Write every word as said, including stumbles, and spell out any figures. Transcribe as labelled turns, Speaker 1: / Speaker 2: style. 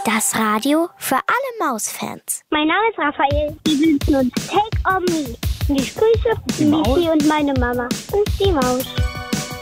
Speaker 1: Das Radio für alle Mausfans.
Speaker 2: Mein Name ist Raphael. Wir wünschen uns Take On Me. Und ich grüße Michi und meine Mama und die Maus.